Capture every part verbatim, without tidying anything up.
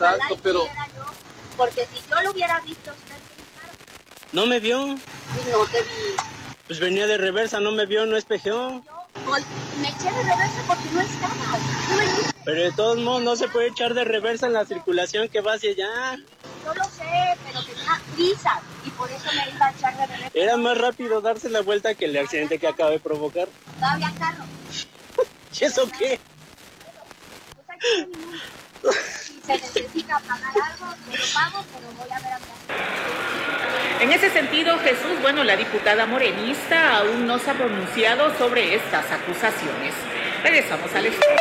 exacto, pero... Yo, porque si yo lo hubiera visto usted... ¿No me vio? No te vi. Pues venía de reversa, no me vio, no espejeó. Yo me eché de reversa porque no estaba. No. Pero de todos modos no se puede echar de reversa en la circulación que va hacia allá. Yo lo sé, pero tenía prisa y por eso me iba a echar de reversa. Era más rápido darse la vuelta que el accidente que acaba de provocar. No había carro. ¿Y eso qué? Pues hay quince minutos. Si se necesita pagar algo, me lo pago, pero voy a ver a mi... En ese sentido, Jesús, bueno, la diputada morenista aún no se ha pronunciado sobre estas acusaciones. Regresamos al estudio.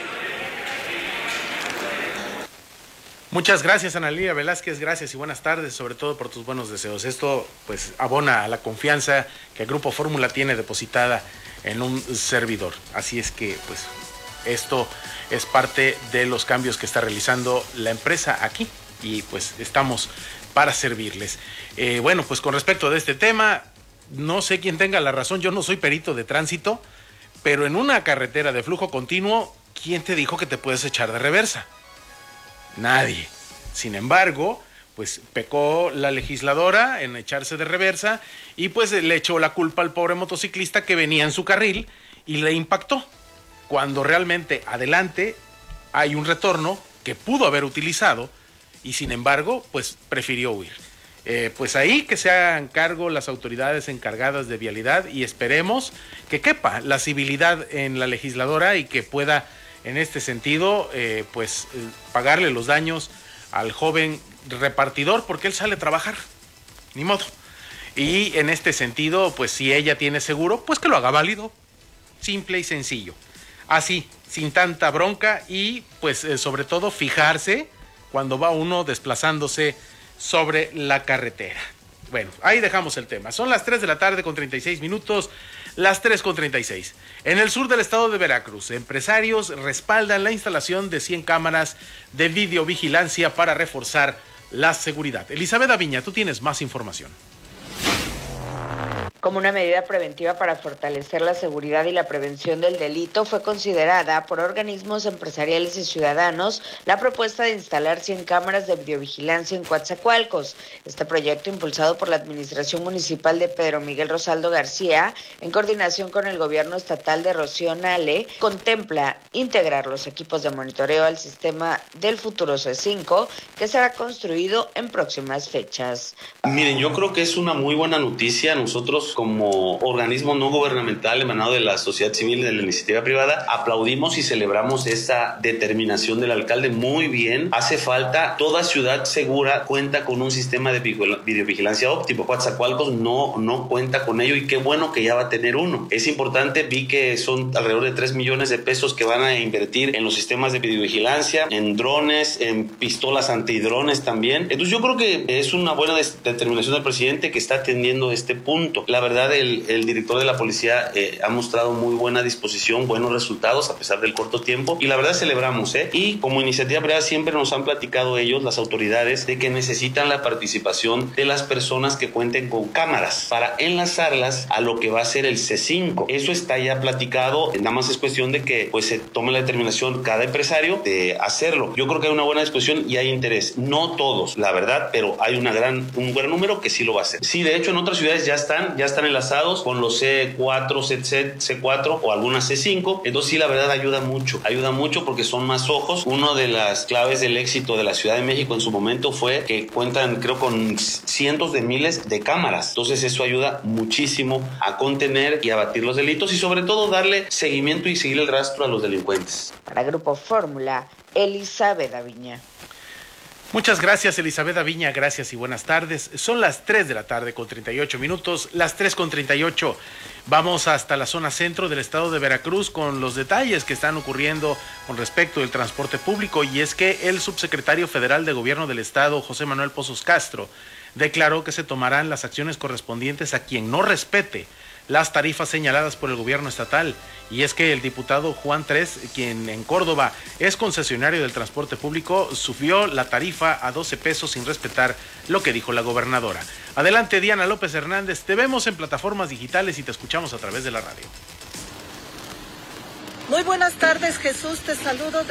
Muchas gracias, Ana Lilia Velázquez, gracias y buenas tardes, sobre todo por tus buenos deseos. Esto pues abona a la confianza que el Grupo Fórmula tiene depositada en un servidor. Así es que pues esto es parte de los cambios que está realizando la empresa aquí y pues estamos para servirles. Eh, bueno, pues con respecto de este tema, no sé quién tenga la razón, yo no soy perito de tránsito, pero en una carretera de flujo continuo, ¿quién te dijo que te puedes echar de reversa? Nadie. Sin embargo, pues pecó la legisladora en echarse de reversa y pues le echó la culpa al pobre motociclista que venía en su carril y le impactó, cuando realmente adelante hay un retorno que pudo haber utilizado y sin embargo, pues prefirió huir. Eh, pues ahí que se hagan cargo las autoridades encargadas de vialidad y esperemos que quepa la civilidad en la legisladora y que pueda en este sentido eh, pues eh, pagarle los daños al joven repartidor porque él sale a trabajar, ni modo. Y en este sentido, pues si ella tiene seguro, pues que lo haga válido, simple y sencillo, así, sin tanta bronca y pues eh, sobre todo fijarse cuando va uno desplazándose sobre la carretera. Bueno, ahí dejamos el tema. Son las tres de la tarde con treinta y seis minutos, las tres con treinta y seis. En el sur del estado de Veracruz, empresarios respaldan la instalación de cien cámaras de videovigilancia para reforzar la seguridad. Elizabeth Aviña, tú tienes más información. Como una medida preventiva para fortalecer la seguridad y la prevención del delito, fue considerada por organismos empresariales y ciudadanos la propuesta de instalar cien cámaras de videovigilancia en Coatzacoalcos. Este proyecto, impulsado por la Administración Municipal de Pedro Miguel Rosaldo García, en coordinación con el gobierno estatal de Rocío Nale, contempla integrar los equipos de monitoreo al sistema del futuro C cinco, que será construido en próximas fechas. Miren, yo creo que es una muy buena noticia. Nosotros, como organismo no gubernamental emanado de la sociedad civil y de la iniciativa privada, aplaudimos y celebramos esta determinación del alcalde. Muy bien, hace falta. Toda ciudad segura cuenta con un sistema de videovigilancia óptimo. Coatzacoalcos no, no cuenta con ello y qué bueno que ya va a tener uno. Es importante, vi que son alrededor de tres millones de pesos que van a invertir en los sistemas de videovigilancia, en drones, en pistolas antidrones también. Entonces yo creo que es una buena determinación del presidente que está atendiendo este punto. La verdad, el, el director de la policía eh, ha mostrado muy buena disposición, buenos resultados a pesar del corto tiempo y la verdad celebramos, ¿eh? Y como iniciativa privada siempre nos han platicado ellos, las autoridades, de que necesitan la participación de las personas que cuenten con cámaras para enlazarlas a lo que va a ser el C cinco. Eso está ya platicado, nada más es cuestión de que pues se tome la determinación cada empresario de hacerlo. Yo creo que hay una buena disposición y hay interés. No todos, la verdad, pero hay una gran, un gran número que sí lo va a hacer. Sí, de hecho en otras ciudades ya están, ya están enlazados con los C cuatro, C cuatro o algunas C cinco. Entonces sí, la verdad ayuda mucho, ayuda mucho porque son más ojos. Una de las claves del éxito de la Ciudad de México en su momento fue que cuentan, creo, con cientos de miles de cámaras. Entonces eso ayuda muchísimo a contener y abatir los delitos y sobre todo darle seguimiento y seguir el rastro a los delincuentes. Para Grupo Fórmula, Elizabeth Aviña. Muchas gracias, Elizabeth Aviña, gracias y buenas tardes. Son las tres de la tarde con treinta y ocho minutos, las tres con treinta y ocho. Vamos hasta la zona centro del estado de Veracruz con los detalles que están ocurriendo con respecto del transporte público, y es que el subsecretario federal de Gobierno del Estado, José Manuel Pozos Castro, declaró que se tomarán las acciones correspondientes a quien no respete las tarifas señaladas por el gobierno estatal. Y es que el diputado Juan Tres, quien en Córdoba es concesionario del transporte público, subió la tarifa a doce pesos sin respetar lo que dijo la gobernadora. Adelante, Diana López Hernández, te vemos en plataformas digitales y te escuchamos a través de la radio. Muy buenas tardes, Jesús, te saludo de